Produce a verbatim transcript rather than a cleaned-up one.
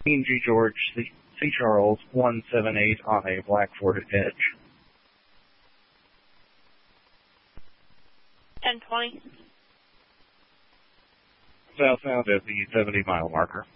King G. George, C. C. Charles, one seven eight on a black Ford Edge. ten twenty. Southbound at the seventy mile marker.